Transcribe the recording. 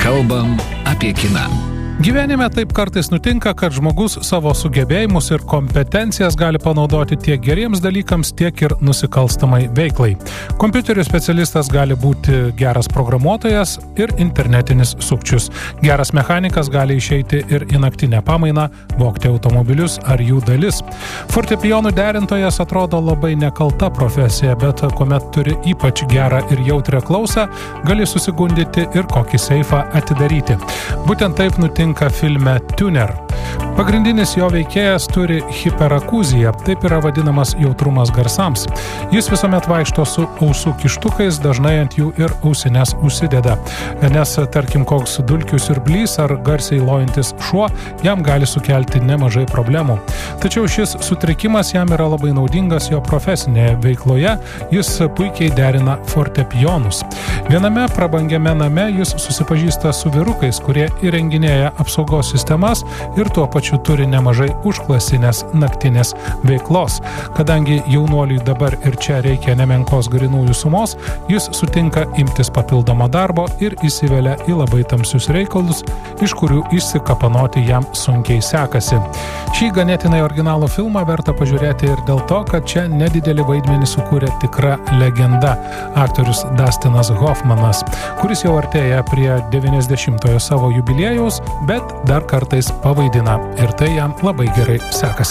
Kalbam apie kiną. Gyvenime taip kartais nutinka, kad žmogus savo sugebėjimus ir kompetencijas gali panaudoti tiek geriems dalykams, tiek ir nusikalstamai veiklai. Kompiuterių specialistas gali būti geras programuotojas ir internetinis sukčius. Geras mechanikas gali išeiti ir į naktinę pamainą, vogti automobilius ar jų dalis. Fortepijonų derintojas atrodo labai nekalta profesija, bet kuomet turi ypač gerą ir jautrią klausą, gali susigundyti ir kokį seifą atidaryti. Būtent taip nutinka filme Tuner. Pagrindinis jo veikėjas turi hiperakūziją, taip yra vadinamas jautrumas garsams. Jis visuomet vaikšto su ausų kištukais, dažnai ant jų ir ausines užsideda, nes tarkim koks dulkių siurblys ar garsiai lojantis šuo jam gali sukelti nemažai problemų. Tačiau šis sutrikimas jam yra labai naudingas jo profesinėje veikloje, jis puikiai derina fortepijonus. Viename prabangiame name jis susipažįsta su vyrukais, kurie įrenginėja apsaugos sistemas ir tuo pačiu turi nemažai užklasinės naktinės veiklos. Kadangi jaunuoliui dabar ir čia reikia nemenkos grynųjų sumos, jis sutinka imtis papildomo darbo ir įsivelia į labai tamsius reikalus, iš kurių išsikapanoti jam sunkiai sekasi. Šį ganėtinai originalų filmą verta pažiūrėti ir dėl to, kad čia nedidelį vaidmenį sukūrė tikra legenda – aktorius Dustinas Hoffmanas, kuris jau artėja prie 90-ojo savo jubiliejaus, bet dar kartais pavaidina ir tai jam labai gerai sekasi.